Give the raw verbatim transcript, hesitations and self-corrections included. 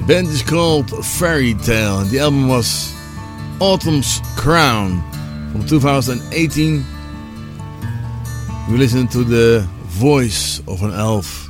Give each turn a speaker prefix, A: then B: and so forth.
A: band is called Fairy Tale. The album was Autumn's Crown from two thousand eighteen. We listened to the voice of an elf.